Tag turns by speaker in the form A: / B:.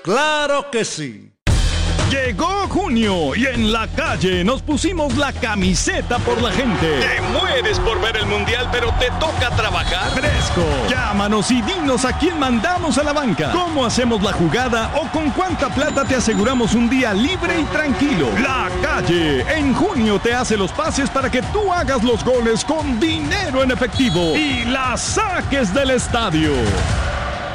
A: ¡Claro que sí!
B: Llegó junio y en la calle nos pusimos la camiseta por la gente.
C: Te mueres por ver el mundial, pero te toca trabajar.
B: Fresco. Llámanos y dinos a quién mandamos a la banca, cómo hacemos la jugada o con cuánta plata te aseguramos un día libre y tranquilo. La calle en junio te hace los pases para que tú hagas los goles con dinero en efectivo y la saques del estadio.